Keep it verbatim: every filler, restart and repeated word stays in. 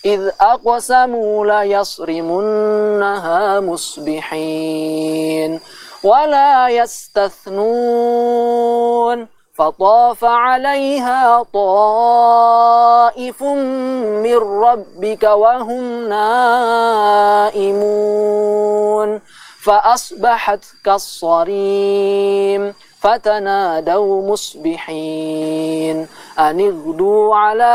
إذ أقسموا ليصرمنها مصبحين ولا يستثنون فطاف عليها طائف من ربك وهم نائمون فأصبحت كالصريم فتنادوا مصبحين أن اغدوا على